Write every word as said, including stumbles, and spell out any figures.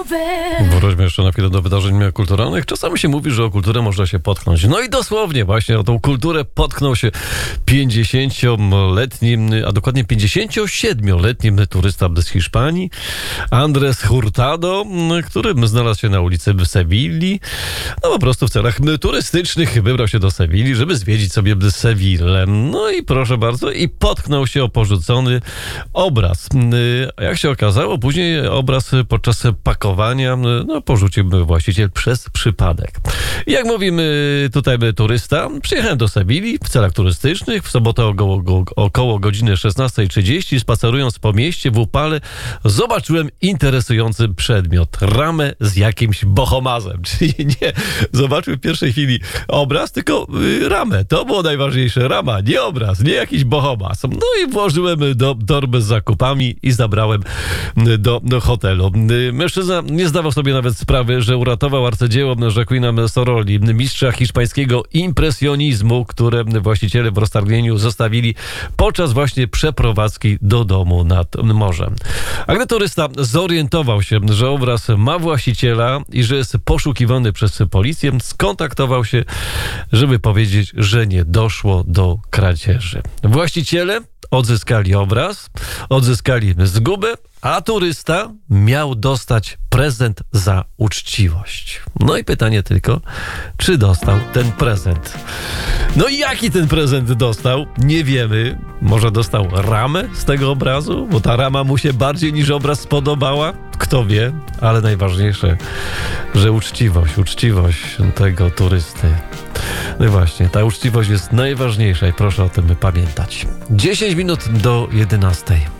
Wróćmy jeszcze na chwilę do wydarzeń kulturalnych. Czasami się mówi, że o kulturę można się potknąć. No i dosłownie właśnie o tą kulturę potknął się pięćdziesięcioletni, a dokładnie pięćdziesięciosiedmioletni turysta z Hiszpanii, Andrés Hurtado, który znalazł się na ulicy w Sewilli. No po prostu w celach turystycznych wybrał się do Sewilli, żeby zwiedzić sobie Sewillę. No i proszę bardzo, i potknął się o porzucony obraz. Jak się okazało, później obraz podczas pakowania no, porzucił właściciel przez przypadek. Jak mówimy tutaj turysta, przyjechałem do Sewilli w celach turystycznych w sobotę około, około godziny szesnastej trzydzieści, spacerując po mieście w upale, zobaczyłem interesujący przedmiot, ramę z jakimś bohomazem. Czyli nie zobaczył w pierwszej chwili obraz, tylko y, ramę. To było najważniejsze. Rama, nie obraz, nie jakiś bohomaz. No i włożyłem do torby z zakupami i zabrałem do, do hotelu. Mężczyzna nie zdawał sobie nawet sprawy, że uratował arcydzieło Joaquina Soroli, mistrza hiszpańskiego impresjonizmu, które właściciele w roztargnieniu zostawili podczas właśnie przeprowadzki do domu nad morzem. A gdy turysta zorientował się, że obraz ma właściciela i że jest poszukiwany przez policję, skontaktował się, żeby powiedzieć, że nie doszło do kradzieży. Właściciele odzyskali obraz, odzyskali zgubę, a turysta miał dostać prezent za uczciwość. No i pytanie tylko, czy dostał ten prezent? No i jaki ten prezent dostał? Nie wiemy. Może dostał ramę z tego obrazu? Bo ta rama mu się bardziej niż obraz spodobała? Kto wie? Ale najważniejsze, że uczciwość, uczciwość tego turysty. No i właśnie, ta uczciwość jest najważniejsza i proszę o tym pamiętać. dziesięć minut do jedenastej.